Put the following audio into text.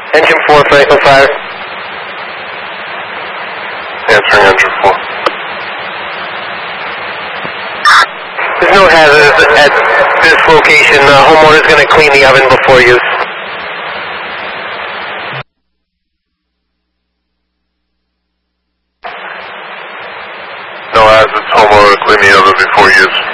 Engine 4, Franklin Fire. Answering engine 4. There's no hazards at this location. Homeowner's going to clean the oven before use. No hazards, homeowner clean the oven before use.